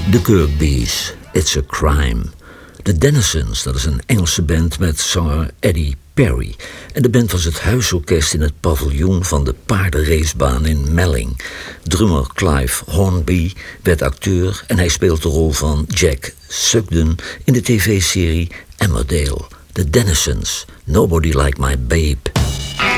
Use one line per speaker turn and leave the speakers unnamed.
The Kirkbys, It's a Crime. The Dennisons, dat is een Engelse band met zanger Eddie Perry. En de band was het huisorkest in het paviljoen van de paardenracebaan in Melling. Drummer Clive Hornby werd acteur en hij speelt de rol van Jack Sugden in de tv-serie Emmerdale. The Dennisons, Nobody Like My Babe.